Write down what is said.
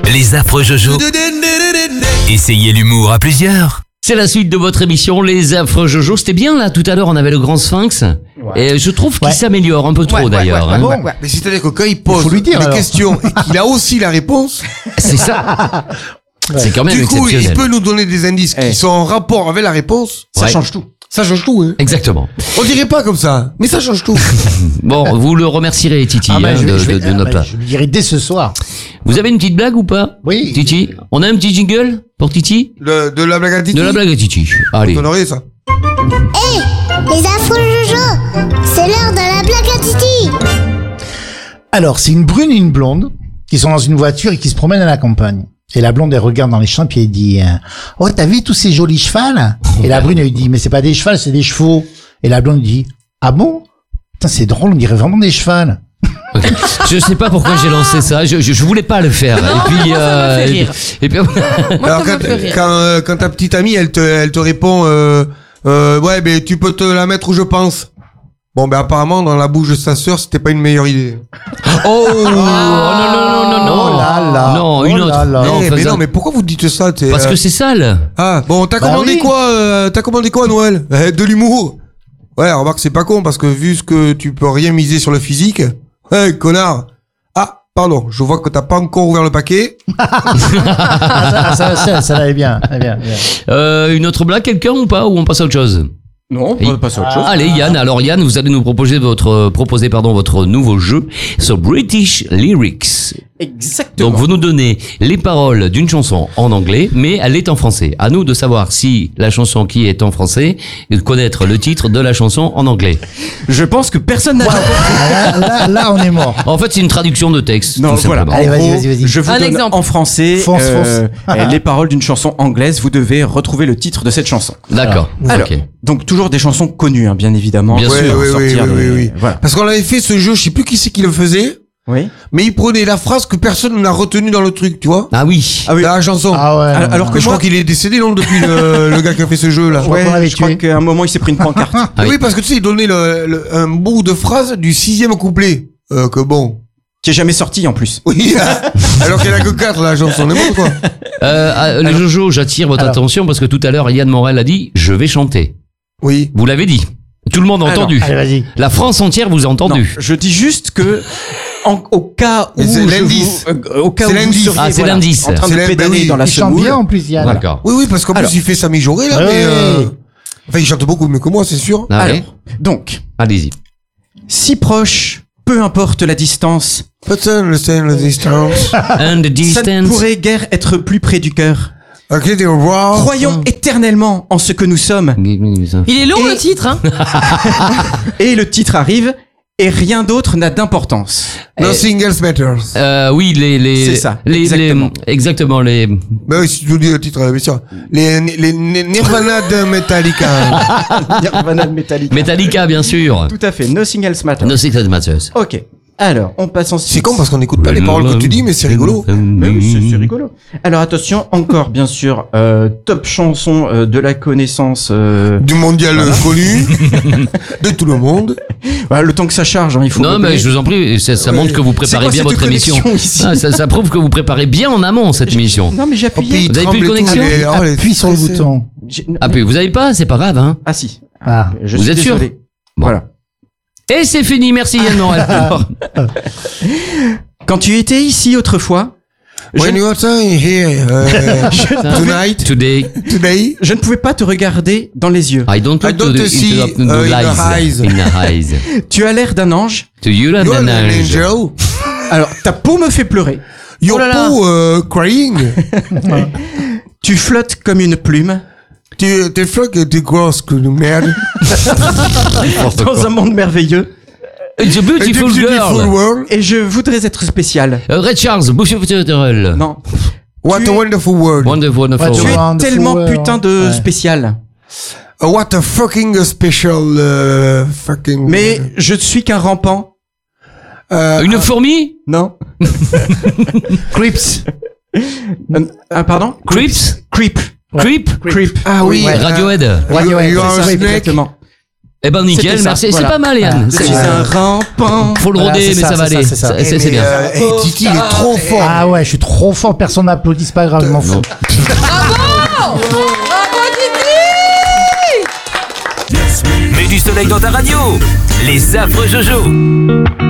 Les affreux Jojo. Essayez l'humour à plusieurs. C'est la suite de votre émission, Les Affreux Jojo. C'était bien là, tout à l'heure on avait le grand sphinx. Ouais. Et je trouve qu'il s'améliore un peu trop d'ailleurs. Ouais. Mais c'est-à-dire que quand il pose des questions et qu'il a aussi la réponse... C'est ça. C'est quand même du coup, exceptionnel. il peut nous donner des indices qui sont en rapport avec la réponse. Ça change tout. Ça change tout, hein. Exactement. On dirait pas comme ça, mais ça change tout. Bon, vous le remercierez, Titi, de notre part. Je lui dirai dès ce soir. Vous avez une petite blague ou pas? Oui. Titi, on a un petit jingle pour Titi? De la blague à Titi? De la blague à Titi. Allez. On aurait ça. Hey, les affreux Jojo, c'est l'heure de la blague à Titi. Alors, c'est une brune et une blonde qui sont dans une voiture et qui se promènent à la campagne. Et la blonde, elle regarde dans les champs puis elle dit « Oh, t'as vu tous ces jolis chevals ?» Et la brune, elle lui dit « Mais c'est pas des chevals, c'est des chevaux. » Et la blonde dit « Ah bon ? Putain, c'est drôle, on dirait vraiment des chevals. » Je sais pas pourquoi j'ai lancé ça. Je voulais pas le faire. Non, et puis, moi, ça me fait rire. Et puis, Alors quand ta petite amie, elle te répond ouais, mais tu peux te la mettre où je pense. Bon, ben apparemment dans la bouche de sa sœur, c'était pas une meilleure idée. oh non. Oh là là. Non, une autre. Non, mais non, mais pourquoi vous dites ça? Parce que c'est sale. Ah, bon, t'as commandé quoi? T'as commandé quoi à Noël? De l'humour. Ouais, remarque, c'est pas con parce que vu ce que tu peux rien miser sur le physique. Connard. Ah, pardon, je vois que t'as pas encore ouvert le paquet. Ça allait bien. Une autre blague, quelqu'un ou pas? Ou on passe à autre chose? Non, on va passer à autre chose. Allez, Yann. Alors, Yann, vous allez nous proposer votre nouveau jeu sur British Lyrics. Exactement. Donc, vous nous donnez les paroles d'une chanson en anglais, mais elle est en français. À nous de savoir si la chanson qui est en français, et de connaître le titre de la chanson en anglais. Je pense que personne n'a Là, on est mort. En fait, c'est une traduction de texte. Non, tout voilà. simplement. Allez, En vas-y. Je vous Un donne exemple. en français Fonce. les paroles d'une chanson anglaise. Vous devez retrouver le titre de cette chanson. D'accord. Alors, Ok. donc toujours des chansons connues, hein, bien évidemment. Bien Pour sûr. sortir Oui. Voilà. Parce qu'on avait fait ce jeu, je sais plus qui c'est qui le faisait, Oui. mais il prenait la phrase que personne n'a retenue dans le truc, tu vois? Ah oui. Ah oui. Dans la chanson. Ah ouais. Alors que Je crois qu'il est décédé, non, depuis le gars qui a fait ce jeu, là. crois qu'on l'avait je crois tué. qu'à un moment il s'est pris une pancarte. Ah oui. Oui, parce que tu sais, il donnait un bout de phrase du 6e couplet. Que bon. Qui est jamais sorti en plus. Oui. Alors qu'il y en a que 4, la chanson, n'importe quoi. Les Jojo, j'attire votre attention parce que tout à l'heure, Yann Morel a dit « Je vais chanter Oui. ». Vous l'avez dit. Tout le monde a Alors, entendu. Allez, vas-y. La France entière vous a Non, entendu. je dis juste que au cas où Mais c'est je l'indice. au cas C'est où vous l'indice. seriez, Ah, c'est l'indice. en train de C'est pédaler oui. dans la Il chante semoule. bien en plus, Yann. D'accord. Oui, parce qu'en Alors. plus, il fait sa mijaurée, là, Ouais. mais enfin, il chante beaucoup mieux que moi, c'est sûr. Ah, Alors, ouais. donc, Allez-y. si proche, peu importe la distance, Personne ne sait la distance. And the ça ne distance. pourrait guère être plus près du cœur. Ok, au revoir. Croyons éternellement en ce que nous sommes. Il est long Et- le titre, hein. Et le titre arrive, et rien d'autre n'a d'importance. Nothing else matters. Oui, C'est ça, exactement. Exactement, les... Bah oui, si tu nous dis le titre, bien sûr. Les Nirvana de Metallica. Nirvana de Metallica. Metallica, bien sûr. Tout à fait, Nothing Else Matters. No Secret Matters. Ok, alors, on passe ensuite. C'est con parce qu'on n'écoute pas les paroles que tu dis, mais c'est rigolo. Mais oui, c'est rigolo. Alors attention, encore bien sûr, top chanson de la connaissance. Du mondial connu. De tout le monde. Voilà, le temps que ça charge, hein, il faut. Non, mais repérer. je vous en prie, ça montre que vous préparez quoi bien cette votre émission. connexion ici Ah, ça prouve que vous préparez bien en amont cette émission. Non, mais j'ai appuyé. Vous avez plus de connexion Appuie sur le bouton. Ah, puis vous avez pas, c'est pas grave, hein. Ah si. Ah. Je Vous suis êtes sûr désolé. Bon. Voilà. Et c'est fini, merci Yann Morel. Quand tu étais ici autrefois, When you are here tonight, Today, today, je ne pouvais pas te regarder dans les yeux. I don't I want to don't see, interrupt the in the lies. eyes. In the eyes. Tu as l'air d'un ange. To you, you are an an angel. angel. Alors, ta peau me fait pleurer. Your Oh là là. peau crying. Tu flottes comme une plume T'es flottes et t'es grosses que de merde. dans un monde merveilleux. It's a beautiful Beautiful girl. world. Et je voudrais être spécial. Red Charles, Bush of Turtle. Non. What Tu a es- wonderful world. Wonderful, wonderful. Tu es Wonderful tellement world. putain de Ouais. spécial. What a fucking special fucking. Mais je ne suis qu'un rampant. Une fourmi? Non. Crips. Pardon? Creeps? Creep. Creep? Creep. Ah oui. Ouais. Radiohead. You are C'est a ça, snake. exactement. Eh ben nickel, C'était ça, merci. voilà. C'est pas mal, Yann. Je suis un rampant. Faut le Voilà, roder, c'est mais ça va aller. c'est ça. C'est bien. Titi, il est trop fort. Ah ouais, je suis trop fort, personne n'applaudit, c'est pas grave, je m'en fous. Mets du soleil dans ta radio. Les affreux Jojo.